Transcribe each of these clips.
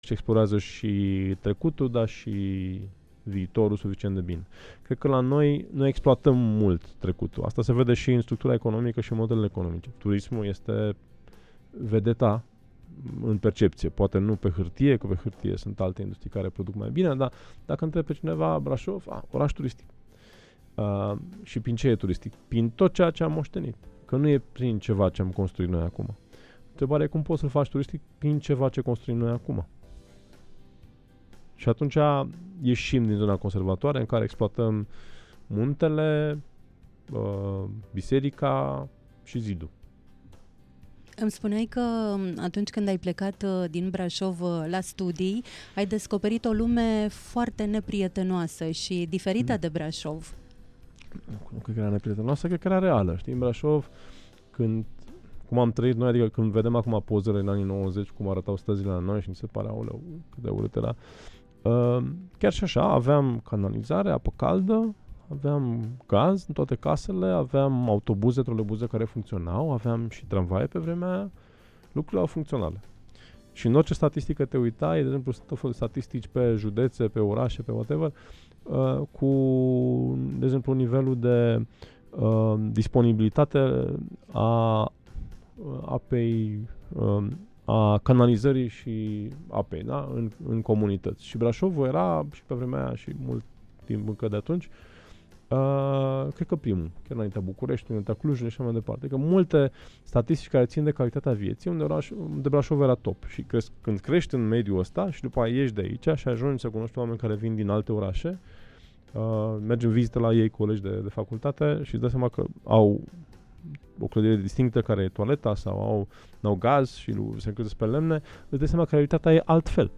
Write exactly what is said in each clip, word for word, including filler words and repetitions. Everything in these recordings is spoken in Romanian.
explorează și trecutul, dar și viitorul suficient de bine. Cred că la noi, noi exploatăm mult trecutul. Asta se vede și în structura economică și în modelele economice. Turismul este vedeta în percepție. Poate nu pe hârtie, că pe hârtie sunt alte industrii care produc mai bine, dar dacă întrebi pe cineva, Brașov, a, oraș turistic. Uh, și prin ce e turistic? Prin tot ceea ce am moștenit. Că nu e prin ceva ce am construit noi acum. Întrebarea e cum poți să-l faci turistic prin ceva ce construim noi acum. Și atunci ieșim din zona conservatoare în care exploatăm muntele, uh, biserica și zidul. Îmi spuneai că atunci când ai plecat din Brașov la studii, ai descoperit o lume foarte neprietenoasă și diferită de Brașov. Nu cred că era neprietenoasă, cred că era reală. Știi, în Brașov, când, cum am trăit noi, adică când vedem acum pozele în anii nouăzeci, cum arătau străzile la noi și mi se pare, aoleu, cât de urât era. Uh, chiar și așa, aveam canalizare, apă caldă, aveam gaz în toate casele, aveam autobuze, trolebuze care funcționau, aveam și tramvaie pe vremea aia, lucrurile au funcționale. Și în orice statistică te uitai, de exemplu, tot felul de statistici pe județe, pe orașe, pe whatever, uh, cu, de exemplu, nivelul de uh, disponibilitate a apei, uh, a canalizării și apei, da? în, în comunități. Și Brașovul era, și pe vremea aia, și mult timp încă de atunci, Uh, cred că primul, chiar înaintea București, înaintea Clujului și așa mai departe. Că multe statistici care țin de calitatea vieții, unde, oraș, unde Brașov era top. Și crezi, când crești în mediul ăsta și după aia ieși de aici și ajungi să cunoști oameni care vin din alte orașe, uh, mergi în vizită la ei, colegi de, de facultate și îți dai seama că au o clădire distinctă care e toaleta sau au, au gaz și se încălzesc pe lemne, îți dai seama că realitatea e altfel.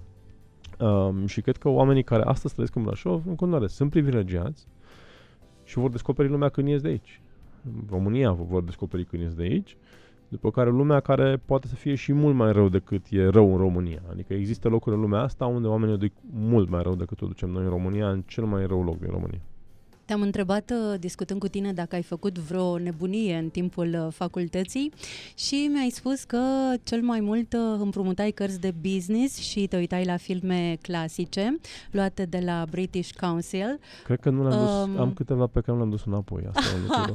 Um, și cred că oamenii care astăzi trăiesc în Brașov, în continuare, sunt privilegiați și vor descoperi lumea când ies de aici. România vor descoperi când ies de aici, după care lumea care poate să fie și mult mai rău decât e rău în România. Adică există locuri în lumea asta unde oamenii o duc mult mai rău decât o ducem noi în România, în cel mai rău loc din România. Te-am întrebat, discutând cu tine, dacă ai făcut vreo nebunie în timpul facultății și mi-ai spus că cel mai mult împrumutai cărți de business și te uitai la filme clasice luate de la British Council. Cred că nu le-am dus, um... am câteva pe care nu le-am dus înapoi. Asta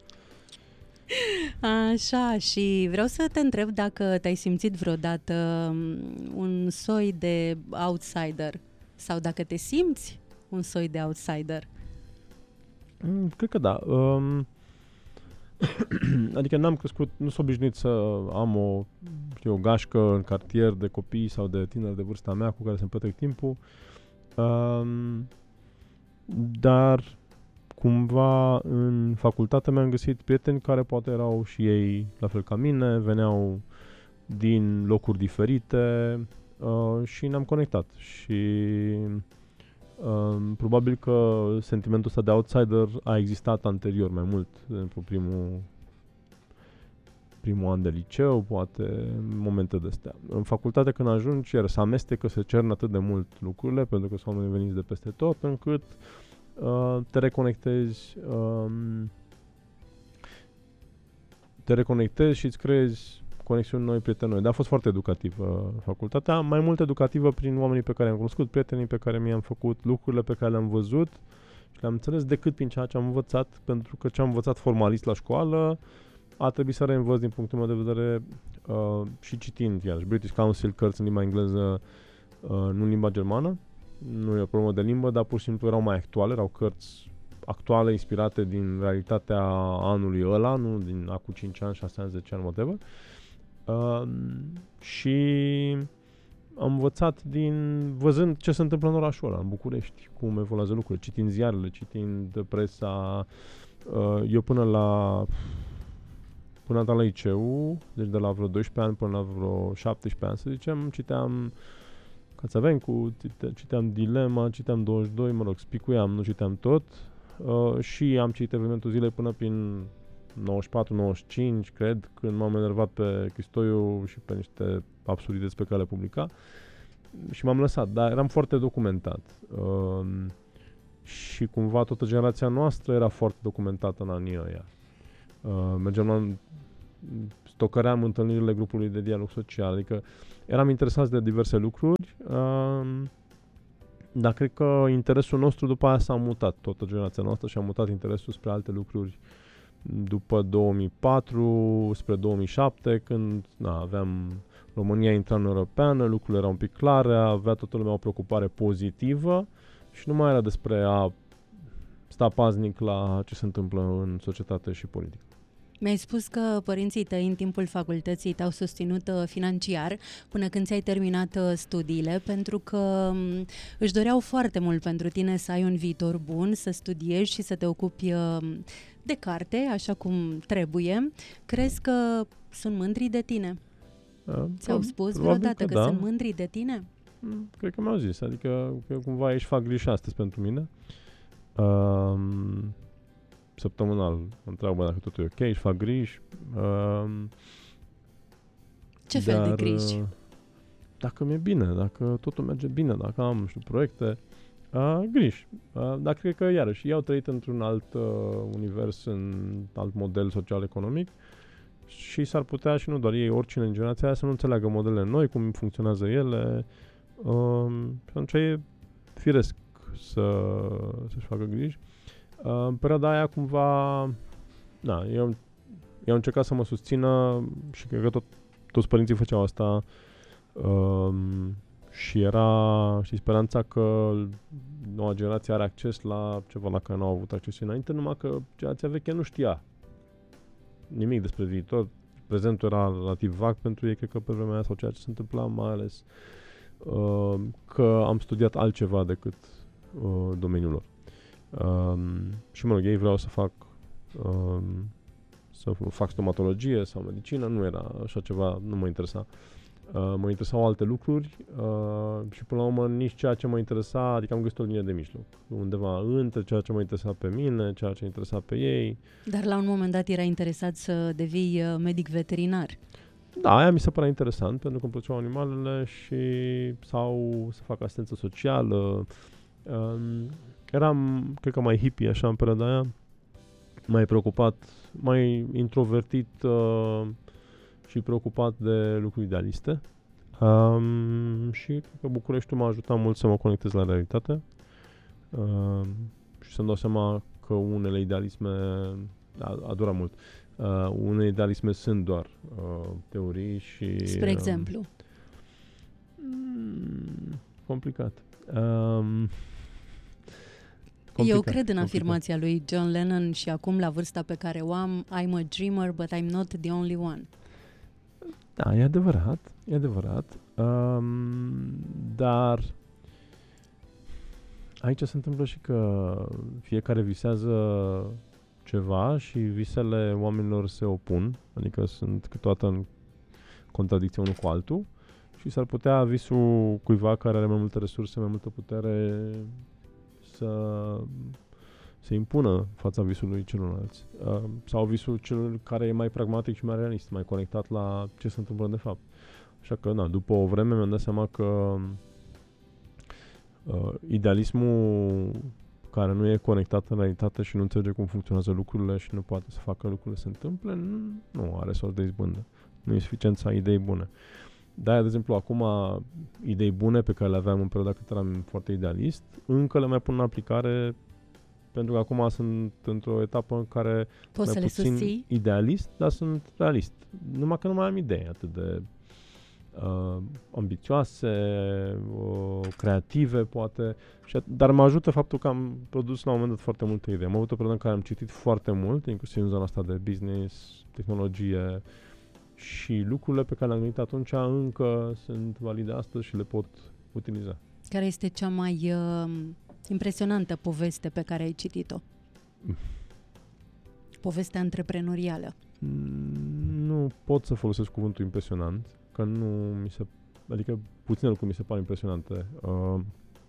Așa, și vreau să te întreb dacă te-ai simțit vreodată un soi de outsider sau dacă te simți un soi de outsider. Mm, cred că da. Um, adică n-am crescut, nu sunt obișnuit să am o, știu, o gașcă în cartier de copii sau de tineri de vârsta mea cu care să-mi petrec timpul. Um, dar cumva în facultate mi-am găsit prieteni care poate erau și ei la fel ca mine, veneau din locuri diferite uh, și ne-am conectat. Și Um, probabil că sentimentul ăsta de outsider a existat anterior mai mult, de exemplu primul primul an de liceu, poate momente de astea. În facultate când ajungi, iar se amestecă, se cern atât de mult lucrurile, pentru că sunt oameni veniți de peste tot, încât uh, te reconectezi um, te reconectezi și îți creezi conexiuni noi, prieteni noi. Dar a fost foarte educativă facultatea, mai mult educativă prin oamenii pe care am cunoscut, prietenii pe care mi-am făcut, lucrurile pe care le-am văzut și le-am înțeles, decât prin ceea ce am învățat, pentru că ce am învățat formalist la școală a trebuit să reînvăț din punctul meu de vedere uh, și citind, iarăși, British Council, cărți în limba engleză, uh, nu în limba germană. Nu e o problemă de limbă, dar pur și simplu erau mai actuale, erau cărți actuale, inspirate din realitatea anului ăla, nu din acum cinci ani, șase ani, zece ani, whatever. Uh, și am învățat din văzând ce se întâmplă în orașul ăla, în București, cum evoluează lucrurile, citind ziarele, citind presa. Uh, eu până la până la liceu, deci de la vreo doisprezece ani până la vreo șaptesprezece ani, să zicem, citeam Cațavencu, citeam Dilema, citeam douăzeci și doi, mă rog, spicuiam, nu citeam tot. Uh, și am citit Evenimentul Zilei până prin nouăzeci și patru nouăzeci și cinci, cred, când m-am enervat pe Cristoiu și pe niște absurdități pe care le publica și m-am lăsat, dar eram foarte documentat. Uh, și cumva toată generația noastră era foarte documentată în anii ăia. Uh, mergeam la stocăream întâlnirile grupului de dialog social, adică eram interesați de diverse lucruri, uh, dar cred că interesul nostru după aia s-a mutat, toată generația noastră și-a mutat interesul spre alte lucruri după două mii patru, spre două mii șapte, când na, aveam România intra în Europeană, lucrurile erau un pic clare, avea toată lumea o preocupare pozitivă și nu mai era despre a sta paznic la ce se întâmplă în societate și politică. Mi-ai spus că părinții tăi în timpul facultății te-au susținut financiar până când ți-ai terminat studiile, pentru că își doreau foarte mult pentru tine să ai un viitor bun, să studiezi și să te ocupi de carte, așa cum trebuie. Crezi că sunt mândri de tine? Da, Ți-au spus vreodată că, că da. sunt mândri de tine? Cred că mi-au zis, adică că cumva ești fac griji astăzi pentru mine. Um, săptămânal mă întreabă dacă totul e ok, își fac griji. Um, Ce fel dar, de griji? Dacă mi-e bine, dacă totul merge bine, dacă am, nu știu, proiecte, uh, griji. Uh, dar cred că, iarăși, ei au trăit într-un alt uh, univers, în alt model social-economic și s-ar putea, și nu doar ei, oricine în generația aia, să nu înțeleagă modelele noi, cum funcționează ele. Uh, și atunci e firesc să, să-și facă griji. Uh, în perioada aia, cumva, na, eu, eu am încercat să mă susțină și cred că tot, toți părinții făceau asta. Uh, și era, știi, speranța că noua generație are acces la ceva la care nu au avut acces înainte, numai că generația veche nu știa nimic despre viitor. Prezentul era relativ vag pentru ei, cred că pe vremea aia, sau ceea ce se întâmpla, mai ales uh, că am studiat altceva decât uh, domeniul lor. Uh, și mă rog, ei vreau să fac uh, să fac stomatologie sau medicină, nu era așa ceva, nu mă interesa. Uh, mă interesau alte lucruri uh, și până la urmă nici ceea ce mă interesa, adică am găsit o linie de mijloc, undeva între ceea ce mă interesa pe mine, ceea ce interesa pe ei. Dar la un moment dat era interesat să devii uh, medic veterinar. Da, aia mi se părea interesant, pentru că îmi plăceau animalele și sau să fac asistență socială. Um, eram, cred că mai hippie așa în perioada aia, mai preocupat, mai introvertit uh, și preocupat de lucruri idealiste. Um, și cred că Bucureștiul m-a ajutat mult să mă conectez la realitate uh, și să-mi dau seama că unele idealisme, a, a durat mult, uh, unele idealisme sunt doar uh, teorii și... Spre exemplu? Uh, complicat. Um, Eu cred în afirmația lui John Lennon și acum, la vârsta pe care o am, I'm a dreamer, but I'm not the only one. Da, e adevărat, e adevărat, um, dar aici se întâmplă și că fiecare visează ceva și visele oamenilor se opun, adică sunt câteodată în contradicție unul cu altul și s-ar putea visul cuiva care are mai multe resurse, mai multă putere să se impună fața visului celorlalți. Uh, sau visul celor care e mai pragmatic și mai realist, mai conectat la ce se întâmplă de fapt. Așa că, na, după o vreme mi-am dat seama că uh, idealismul care nu e conectat în realitate și nu înțelege cum funcționează lucrurile și nu poate să facă lucrurile să se întâmple, nu, nu are sort de izbândă. Nu e suficient să ai idei bune. De-aia, de exemplu, acum idei bune pe care le aveam în perioada când eram foarte idealist, încă le mai pun în aplicare, pentru că acum sunt într-o etapă în care poți să le puțin susții? Idealist, dar sunt realist. Numai că nu mai am idei atât de uh, ambițioase, uh, creative, poate. Și, dar mă ajută faptul că am produs la un moment dat foarte multe idei. Am avut o perioadă în care am citit foarte mult, inclusiv în zona asta de business, tehnologie, și lucrurile pe care le-am gândit atunci încă sunt valide astăzi și le pot utiliza. Care este cea mai uh, impresionantă poveste pe care ai citit-o? Mm. Povestea antreprenorială. Nu pot să folosesc cuvântul impresionant, că nu mi se... Adică puține lucruri mi se par impresionante. Uh,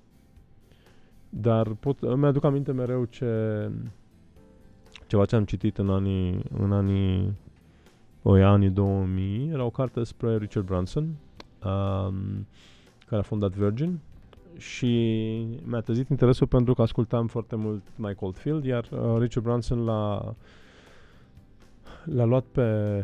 dar pot, îmi aduc aminte mereu ce ceva ce am citit în anii în anii Oi, anii două mii, era o carte despre Richard Branson, um, care a fondat Virgin, și mi-a trezit interesul pentru că ascultam foarte mult Mike Oldfield, iar uh, Richard Branson l-a, l-a luat pe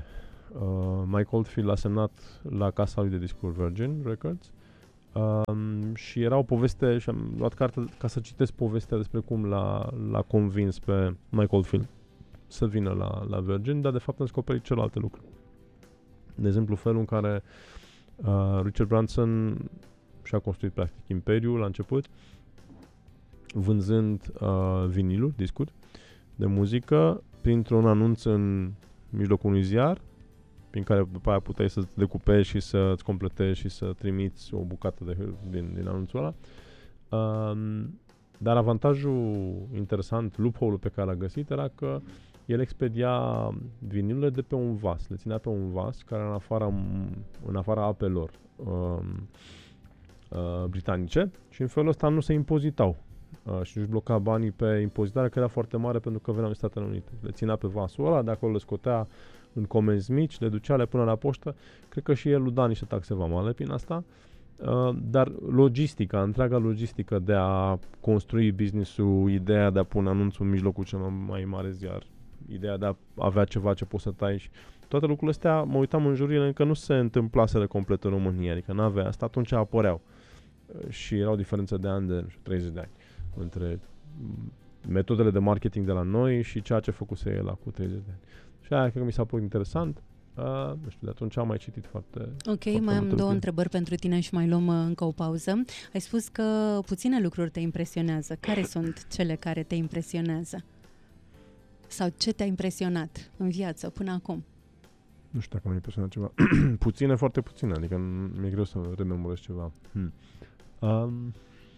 Uh, Mike Oldfield a semnat la casa lui de discuri Virgin Records um, și era o poveste și am luat carte ca să citesc povestea despre cum l-a, l-a convins pe Mike Oldfield să vină la, la Virgin, dar de fapt am descoperit celelalte lucruri. De exemplu, felul în care uh, Richard Branson și-a construit practic imperiul la început, vânzând uh, viniluri, discuri de muzică printr-un anunț în mijlocul unui ziar, prin care după aia puteai să-ți decupezi și să-ți completezi și să trimiți o bucată de hârtie din, din anunțul ăla. Um, dar avantajul interesant, loophole-ul pe care l-a găsit era că el expedia vinilurile de pe un vas, le ținea pe un vas care era în afara, în afara apelor um, uh, britanice și în felul ăsta nu se impozitau. Uh, și își bloca banii pe impozitare, că era foarte mare pentru că veneau în Statele Unite. Le ținea pe vasul ăla, de acolo le scotea în comenzi mici, le ducea, le până la poștă. Cred că și el luda niște taxe vamale prin asta. Uh, dar logistica, întreaga logistică de a construi business-ul, ideea de a pune anunțul în mijlocul cel mai mare ziar, ideea de a avea ceva ce poți să tai și toate lucrurile astea, mă uitam în jurile, încă nu se întâmplaseră complet în România, adică n-avea asta, atunci apăreau. Uh, și era o diferență de ani, de treizeci de ani, între metodele de marketing de la noi și ceea ce făcuse el acum treizeci de ani. Și aia cred că mi s-a părut interesant. Uh, nu știu, de atunci am mai citit foarte... Ok, foarte mai am două lucruri. întrebări pentru tine și mai luăm uh, încă o pauză. Ai spus că puține lucruri te impresionează. Care sunt cele care te impresionează? Sau ce te-a impresionat în viață până acum? Nu știu dacă m-a impresionat ceva. Puține, foarte puține, adică mi-e greu să rememorez ceva. Hmm. Um,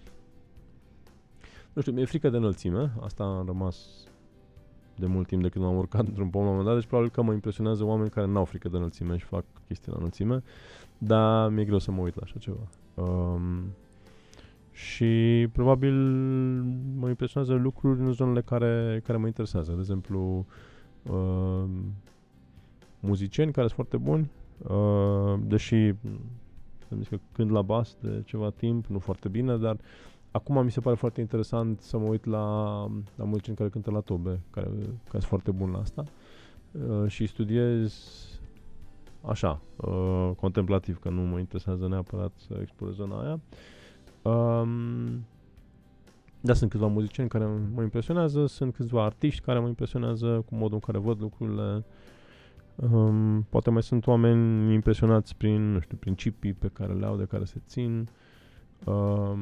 nu știu, mi-e frică de înălțime. Asta a rămas de mult timp de când m-am urcat într-un pom la un moment dat, deci probabil că mă impresionează oameni care n-au frică de înălțime și fac chestii la înălțime, dar mi-e greu să mă uit la așa ceva. Um, și probabil mă impresionează lucruri în zonele care, care mă interesează. De exemplu, uh, muzicieni care sunt foarte buni, uh, deși să zic că cânt la bas de ceva timp, nu foarte bine, dar acum mi se pare foarte interesant să mă uit la, la muzicieni care cântă la tobe, care, care sunt foarte buni la asta uh, și studiez așa, uh, contemplativ, că nu mă interesează neapărat să explorez zona aia. Um, dar sunt câțiva muzicieni care mă impresionează, sunt câțiva artiști care mă impresionează cu modul în care văd lucrurile. Um, poate mai sunt oameni impresionați prin, nu știu, principii pe care le au, de care se țin. Um,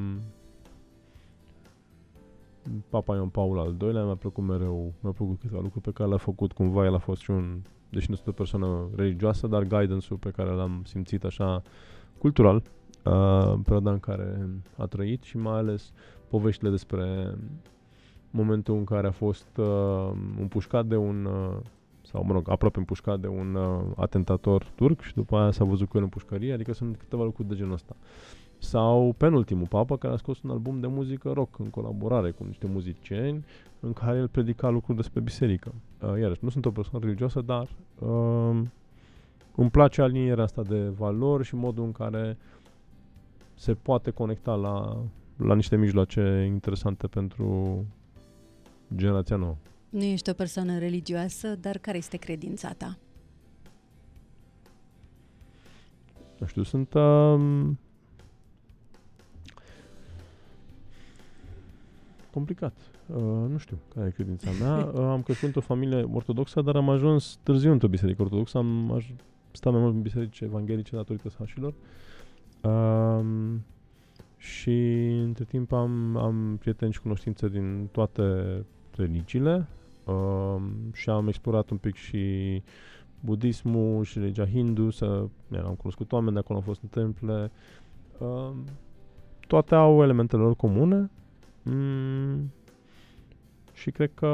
Papa Ioan Paul al doilea mi-a plăcut mereu, mi-a plăcut câteva lucruri pe care le-a făcut, cumva el a fost și un, deși nu sunt o persoană religioasă, dar guidance-ul pe care l-am simțit așa cultural, uh, perioada în care a trăit și mai ales poveștile despre momentul în care a fost uh, împușcat de un, uh, sau mă rog, aproape împușcat de un uh, atentator turc și după aia s-a văzut cu el în pușcărie, adică sunt câteva lucruri de genul ăsta. Sau penultimul papa, care a scos un album de muzică rock în colaborare cu niște muzicieni, în care el predica lucruri despre biserică. Uh, iarăși, nu sunt o persoană religioasă, dar uh, îmi place alinierea asta de valori și modul în care se poate conecta la, la niște mijloace interesante pentru generația nouă. Nu ești o persoană religioasă, dar care este credința ta? Nu știu, sunt... Uh, complicat. Uh, nu știu care e credința mea. Uh, am crescut într-o familie ortodoxă, dar am ajuns târziu într-o biserică ortodoxă. Am aj- stat mai mult în biserici evanghelice datorită sașilor. Uh, și între timp am, am prieteni și cunoștințe din toate religiile uh, și am explorat un pic și budismul și religia hindu. Să, am cunoscut oameni de acolo, am fost în temple. Uh, toate au elementele lor comune. Mm, și cred că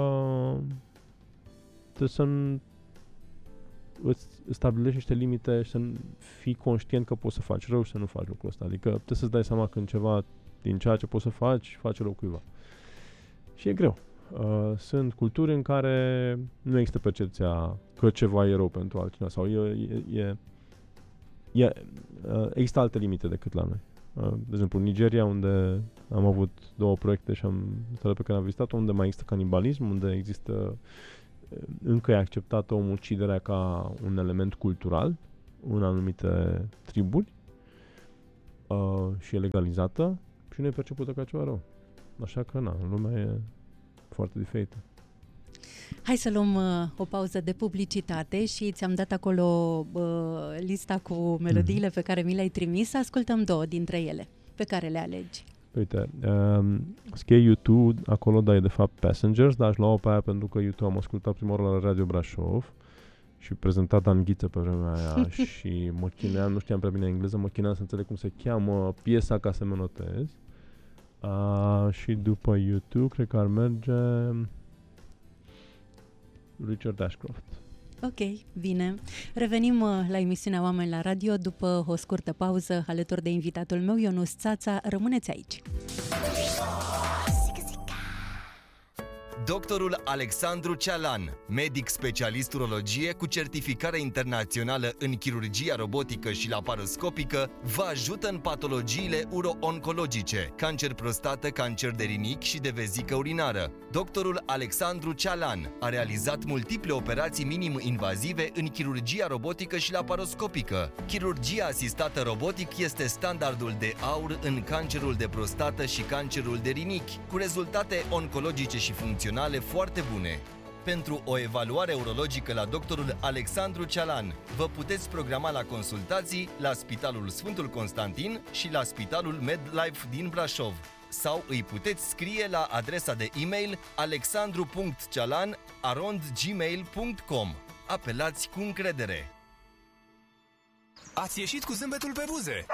trebuie să îți stabilești niște limite și să fii conștient că poți să faci rău și să nu faci lucrul ăsta. Adică trebuie să-ți dai seama când ceva din ceea ce poți să faci, faci rău cuiva. Și e greu. Uh, sunt culturi în care nu există percepția că ceva e rău pentru altcineva sau e, e, e, e, uh, există alte limite decât la noi. De exemplu, în Nigeria, unde am avut două proiecte și am țările pe care am vizitat, unde mai există canibalism, unde există încă e acceptată omuciderea ca un element cultural în anumite triburi uh, și e legalizată și nu e percepută ca ceva rău. Așa că, na, lumea e foarte diferită. Hai să luăm uh, o pauză de publicitate și ți-am dat acolo uh, lista cu melodiile mm-hmm. pe care mi le-ai trimis. Ascultăm două dintre ele. Pe care le alegi? Uite, um, scrie U doi acolo, dar e de fapt Passengers, dar aș lua-o pe aia pentru că U doi am ascultat prima oară la Radio Brașov și prezentat Dan Ghiță pe vremea aia și mă chineam, nu știam prea bine engleză, mă chineam să înțeleg cum se cheamă piesa ca să mă notez. Uh, și după U doi cred că ar merge Richard Ashcroft. Ok, bine. Revenim uh, la emisiunea Oameni la Radio după o scurtă pauză alături de invitatul meu, Ionuț Țața. Rămâneți aici! Doctorul Alexandru Cealan, medic specialist urologie cu certificare internațională în chirurgia robotică și laparoscopică, vă ajută în patologiile uro-oncologice, cancer prostată, cancer de rinic și de vezică urinară. Doctorul Alexandru Cealan a realizat multiple operații minim-invazive în chirurgia robotică și laparoscopică. Chirurgia asistată robotic este standardul de aur în cancerul de prostată și cancerul de rinic, cu rezultate oncologice și funcționale foarte bune. Pentru o evaluare urologică la doctorul Alexandru Cealan, vă puteți programa la consultații la Spitalul Sfântul Constantin și la Spitalul MedLife din Brașov. Sau îi puteți scrie la adresa de e-mail alexandru punct cealan arond gmail punct com. Apelați cu încredere! Ați ieșit cu zâmbetul pe buze!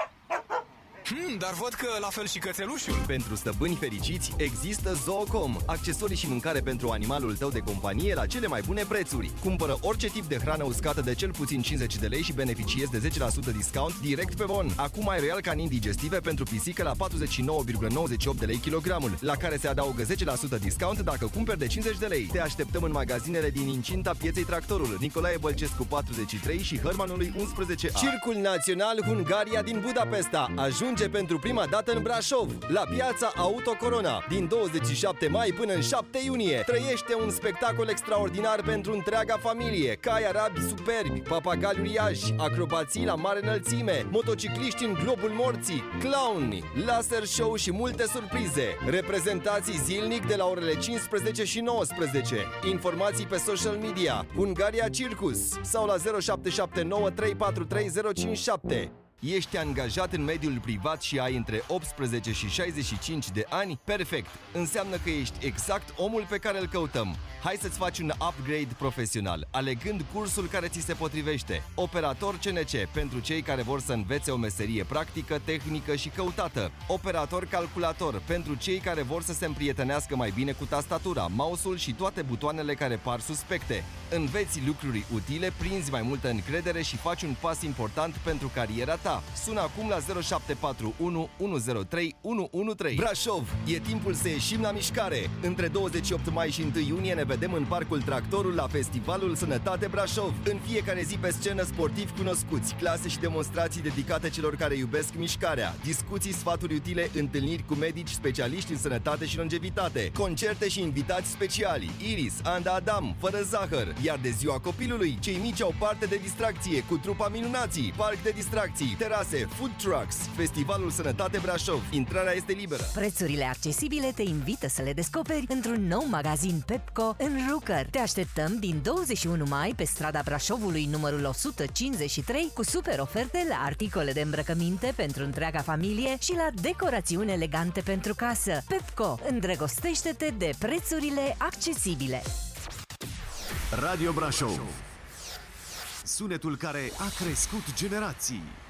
Hmm, dar văd că la fel și cățelușul. Pentru stăpâni fericiți există Zoocom, accesorii și mâncare pentru animalul tău de companie la cele mai bune prețuri. Cumpără orice tip de hrană uscată de cel puțin cincizeci de lei și beneficiezi de zece la sută discount direct pe bon. Acum ai Royal Canin digestive pentru pisică la patruzeci și nouă virgulă nouăzeci și opt de lei kilogramul, la care se adaugă zece la sută discount dacă cumperi de cincizeci de lei. Te așteptăm în magazinele din incinta Pieței Tractorul, Nicolae Bălcescu patruzeci și trei și Hărmanului unsprezece A. Circul Național Hungaria din Budapesta ajunge pentru prima dată în Brașov, la piața Auto Corona, din douăzeci și șapte mai până în șapte iunie. Trăiește un spectacol extraordinar pentru întreaga familie: cai arabi superbi, papagali uriași, acrobații la mare înălțime, motocicliști în globul morții, clowni, laser show și multe surprize. Reprezentații zilnic de la orele cincisprezece și nouăsprezece. Informații pe social media Hungaria Circus sau la zero șapte șapte nouă trei patru trei zero cinci șapte. Ești angajat în mediul privat și ai între optsprezece și șaizeci și cinci de ani? Perfect! Înseamnă că ești exact omul pe care îl căutăm. Hai să-ți faci un upgrade profesional, alegând cursul care ți se potrivește. Operator C N C, pentru cei care vor să învețe o meserie practică, tehnică și căutată. Operator calculator, pentru cei care vor să se împrietenească mai bine cu tastatura, mouse-ul și toate butoanele care par suspecte. Înveți lucruri utile, prinzi mai multă încredere și faci un pas important pentru cariera ta. Sună acum la zero șapte patru unu unu zero trei unu unu trei. Brașov, e timpul să ieșim la mișcare. Între douăzeci și opt mai și unu iunie ne vedem în Parcul Tractorul la Festivalul Sănătate Brașov. În fiecare zi pe scenă sportivi cunoscuți, clase și demonstrații dedicate celor care iubesc mișcarea, discuții, sfaturi utile, întâlniri cu medici specialiști în sănătate și longevitate, concerte și invitați speciali: Iris, Anda Adam, Fără Zahăr. Iar de ziua copilului, cei mici au parte de distracție cu trupa Minunații, parc de distracții, terase, food trucks. Festivalul Sănătate Brașov. Intrarea este liberă. Prețurile accesibile te invită să le descoperi într-un nou magazin Pepco în Rucăr. Te așteptăm din douăzeci și unu mai pe strada Brașovului numărul o sută cincizeci și trei cu super oferte la articole de îmbrăcăminte pentru întreaga familie și la decorațiuni elegante pentru casă. Pepco, îndrăgostește-te de prețurile accesibile. Radio Brașov, sunetul care a crescut generații.